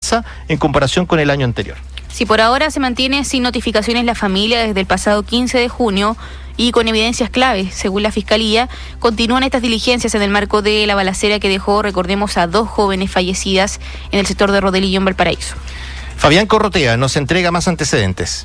alza en comparación con el año anterior. Si por ahora se mantiene sin notificaciones la familia desde el pasado 15 de junio y con evidencias claves, según la Fiscalía, continúan estas diligencias en el marco de la balacera que dejó, recordemos, a 2 jóvenes fallecidas en el sector de Rodelillo, en Valparaíso. Fabián Corrotea nos entrega más antecedentes.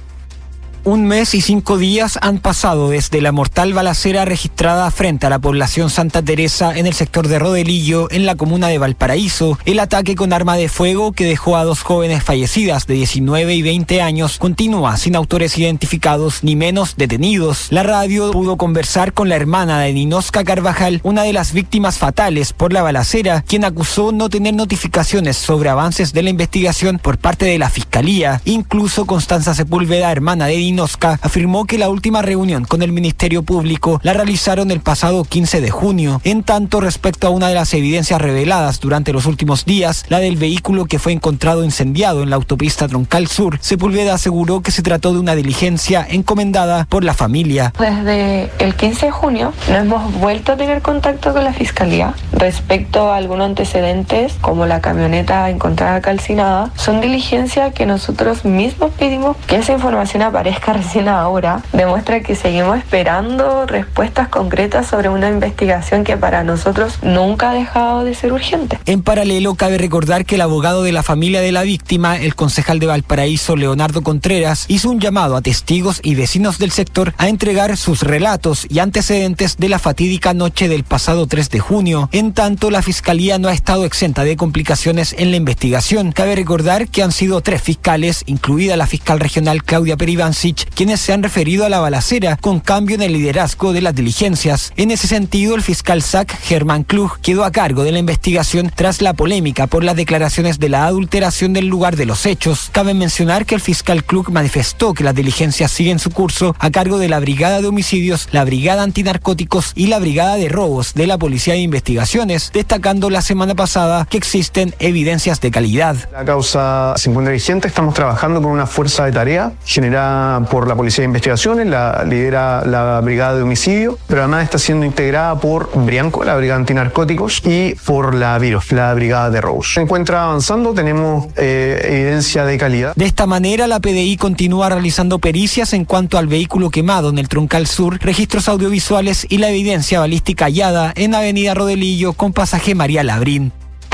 1 mes y 5 días han pasado desde la mortal balacera registrada frente a la población Santa Teresa en el sector de Rodelillo, en la comuna de Valparaíso. El ataque con arma de fuego que dejó a 2 jóvenes fallecidas de 19 y 20 años continúa sin autores identificados ni menos detenidos. La radio pudo conversar con la hermana de Ninosca Carvajal, una de las víctimas fatales por la balacera, quien acusó no tener notificaciones sobre avances de la investigación por parte de la Fiscalía. Incluso Constanza Sepúlveda, hermana de Ninosca, afirmó que la última reunión con el Ministerio Público la realizaron el pasado 15 de junio. En tanto, respecto a una de las evidencias reveladas durante los últimos días, la del vehículo que fue encontrado incendiado en la autopista Troncal Sur, Sepúlveda aseguró que se trató de una diligencia encomendada por la familia. Desde el 15 de junio no hemos vuelto a tener contacto con la Fiscalía respecto a algunos antecedentes, como la camioneta encontrada calcinada. Son diligencias que nosotros mismos pedimos que esa información aparezca recién ahora. Demuestra que seguimos esperando respuestas concretas sobre una investigación que para nosotros nunca ha dejado de ser urgente. En paralelo, cabe recordar que el abogado de la familia de la víctima, el concejal de Valparaíso, Leonardo Contreras, hizo un llamado a testigos y vecinos del sector a entregar sus relatos y antecedentes de la fatídica noche del pasado 3 de junio. En tanto, la Fiscalía no ha estado exenta de complicaciones en la investigación. Cabe recordar que han sido 3 fiscales, incluida la fiscal regional Claudia Peribancic, quienes se han referido a la balacera con cambio en el liderazgo de las diligencias. En ese sentido, el fiscal SAC, Germán Klug, quedó a cargo de la investigación tras la polémica por las declaraciones de la adulteración del lugar de los hechos. Cabe mencionar que el fiscal Klug manifestó que las diligencias siguen su curso a cargo de la Brigada de Homicidios, la Brigada Antinarcóticos y la Brigada de Robos de la Policía de Investigaciones, destacando la semana pasada que existen evidencias de calidad. La causa se encuentra vigente, estamos trabajando con una fuerza de tarea generada por la Policía de Investigaciones, la lidera la Brigada de Homicidio, pero además está siendo integrada por Brianco, la Brigada Antinarcóticos, y por la VIROS, la Brigada de Robos. Se encuentra avanzando, tenemos evidencia de calidad. De esta manera, la PDI continúa realizando pericias en cuanto al vehículo quemado en el Troncal Sur, registros audiovisuales y la evidencia balística hallada en Avenida Rodelillo con pasaje María Labrín.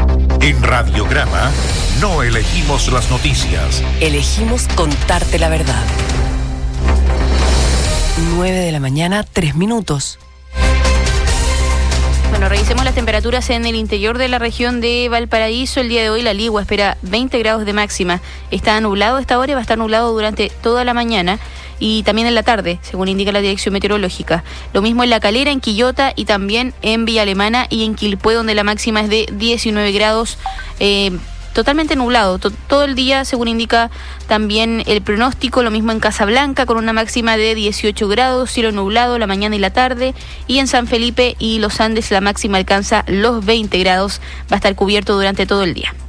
En Radiograma no elegimos las noticias. Elegimos contarte la verdad. 9 de la mañana, 3 minutos. Bueno, revisemos las temperaturas en el interior de la región de Valparaíso. El día de hoy la Ligua espera 20 grados de máxima. Está nublado a esta hora y va a estar nublado durante toda la mañana y también en la tarde, según indica la Dirección Meteorológica. Lo mismo en La Calera, en Quillota y también en Villa Alemana y en Quilpué, donde la máxima es de 19 grados. Totalmente nublado, todo el día, según indica también el pronóstico. Lo mismo en Casablanca, con una máxima de 18 grados, cielo nublado la mañana y la tarde. Y en San Felipe y Los Andes la máxima alcanza los 20 grados. Va a estar cubierto durante todo el día.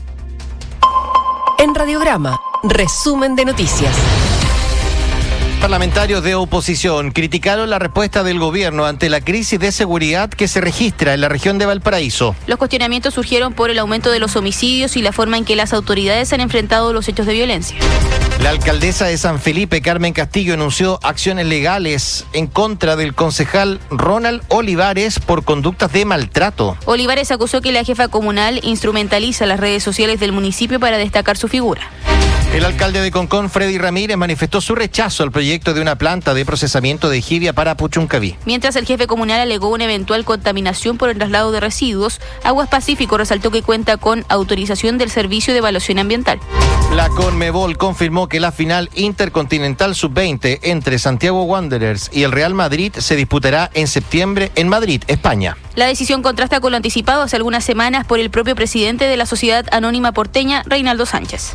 En Radiograma, resumen de noticias. Parlamentarios de oposición criticaron la respuesta del gobierno ante la crisis de seguridad que se registra en la región de Valparaíso. Los cuestionamientos surgieron por el aumento de los homicidios y la forma en que las autoridades han enfrentado los hechos de violencia. La alcaldesa de San Felipe, Carmen Castillo, anunció acciones legales en contra del concejal Ronald Olivares por conductas de maltrato. Olivares acusó que la jefa comunal instrumentaliza las redes sociales del municipio para destacar su figura. El alcalde de Concón, Freddy Ramírez, manifestó su rechazo al proyecto de una planta de procesamiento de jibia para Puchuncaví. Mientras el jefe comunal alegó una eventual contaminación por el traslado de residuos, Aguas Pacífico resaltó que cuenta con autorización del Servicio de Evaluación Ambiental. La Conmebol confirmó que la final intercontinental sub-20 entre Santiago Wanderers y el Real Madrid se disputará en septiembre en Madrid, España. La decisión contrasta con lo anticipado hace algunas semanas por el propio presidente de la Sociedad Anónima Porteña, Reinaldo Sánchez.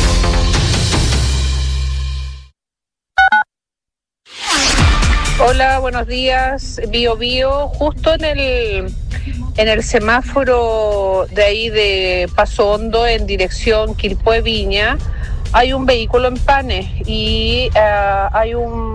Hola, buenos días. Bio, justo en el semáforo de ahí de Paso Hondo en dirección Quilpué Viña hay un vehículo en Panes y hay un